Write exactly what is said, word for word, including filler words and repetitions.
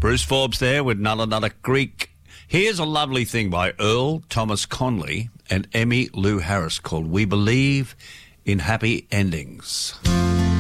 Bruce Forbes there with Nulla Nulla Creek. Here's a lovely thing by Earl Thomas Conley and Emmy Lou Harris called We Believe in Happy Endings.